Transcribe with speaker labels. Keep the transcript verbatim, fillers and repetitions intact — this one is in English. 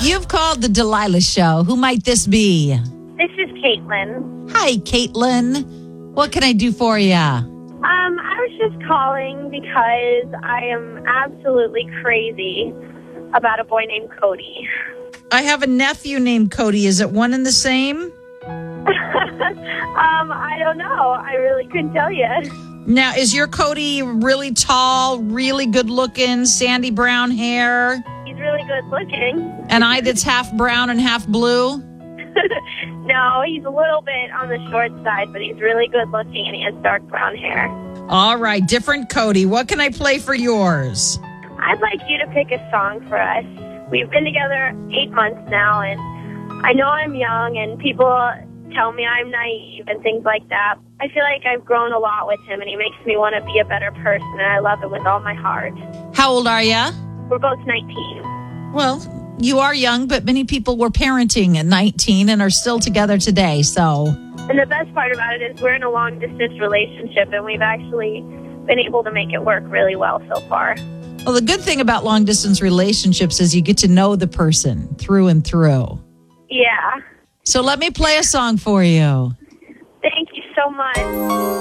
Speaker 1: You've called the Delilah Show. Who might this be?
Speaker 2: This is Caitlin.
Speaker 1: Hi, Caitlin. What can I do for you?
Speaker 2: Um, I was just calling because I am absolutely crazy about a boy named Cody.
Speaker 1: I have a nephew named Cody. Is it one and the same?
Speaker 2: um, I don't know. I really couldn't tell you.
Speaker 1: Now, is your Cody really tall, really good looking, sandy brown hair?
Speaker 2: He's really good looking.
Speaker 1: An eye that's half brown and half blue?
Speaker 2: No, he's a little bit on the short side, but he's really good looking and he has dark brown hair.
Speaker 1: All right, different Cody. What can I play for yours?
Speaker 2: I'd like you to pick a song for us. We've been together eight months now, and I know I'm young, and people tell me I'm naive and things like that. I feel like I've grown a lot with him, and he makes me want to be a better person, and I love him with all my heart.
Speaker 1: How old are you?
Speaker 2: We're both nineteen.
Speaker 1: Well, you are young, but many people were parenting at nineteen and are still together today, so...
Speaker 2: And the best part about it is we're in a long-distance relationship, and we've actually been able to make it work really well so far.
Speaker 1: Well, the good thing about long-distance relationships is you get to know the person through and through.
Speaker 2: Yeah.
Speaker 1: So let me play a song for you.
Speaker 2: Thank you so much.